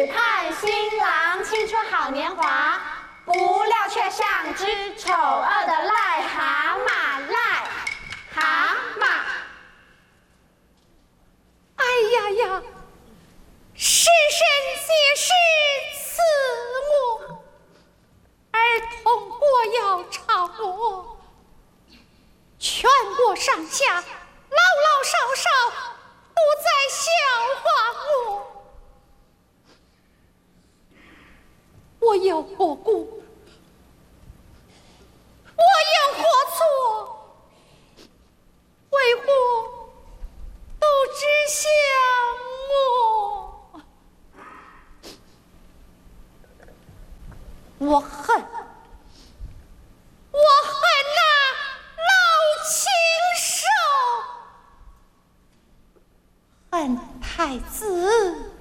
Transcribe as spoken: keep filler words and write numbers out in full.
盼新郎青春好年华，不料却像只丑恶的癞蛤蟆，癞蛤蟆。 哎呀呀！是神解释赐我，儿童国要朝我，全国上下老老少少不再笑话我。我有何故？我有何错？为何都只想我？我恨，我恨那老禽兽，恨太子。